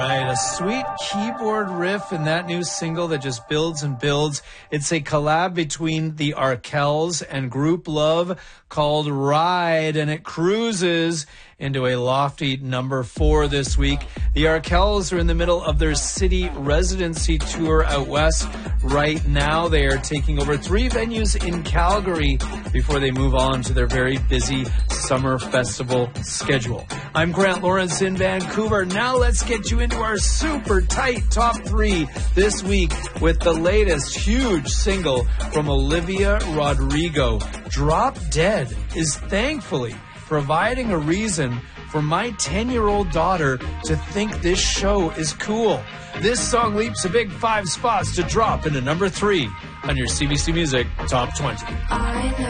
Right, a sweet keyboard riff in that new single that just builds and builds. It's a collab between the Arkells and Group Love called Ride, and it cruises into a lofty number 4 this week. The Arkells are in the middle of their city residency tour out west right now. They are taking over 3 venues in Calgary before they move on to their very busy summer festival schedule. I'm Grant Lawrence in Vancouver. Now let's get you into our super tight top 3 this week with the latest huge single from Olivia Rodrigo. Drop Dead is thankfully providing a reason for my 10-year-old daughter to think this show is cool. This song leaps a big 5 spots to drop into number 3 on your CBC Music Top 20.